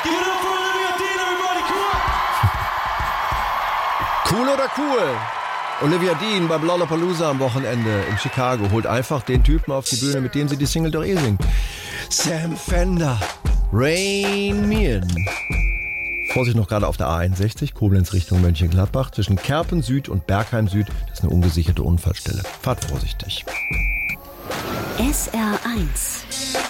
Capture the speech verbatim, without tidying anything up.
Give it up for Olivia Dean, everybody, come on! Cool oder cool? Olivia Dean beim Lollapalooza am Wochenende in Chicago holt einfach den Typen auf die Bühne, mit dem sie die Single doch eh singt. Sam Fender, Rain Me In. Vorsicht noch gerade auf der A einundsechzig, Koblenz Richtung Mönchengladbach, zwischen Kerpen Süd und Bergheim Süd. Das ist eine ungesicherte Unfallstelle. Fahrt vorsichtig. S R eins